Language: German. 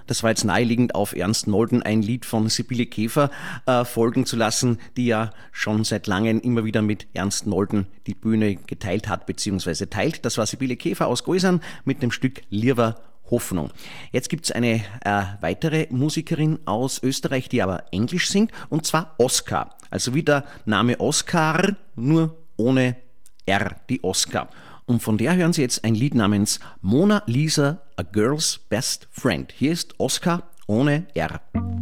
das war jetzt naheliegend, auf Ernst Nolden ein Lied von Sibylle Käfer folgen zu lassen, die ja schon seit langem immer wieder mit Ernst Nolden die Bühne geteilt hat bzw. teilt. Das war Sibylle Käfer aus Goisern mit dem Stück Lirver Hoffnung. Jetzt gibt es eine weitere Musikerin aus Österreich, die aber Englisch singt, und zwar Oskar. Also wie der Name Oskar, nur ohne R, die Oskar. Und von der hören Sie jetzt ein Lied namens Mona Lisa, A Girl's Best Friend. Hier ist Oskar ohne R.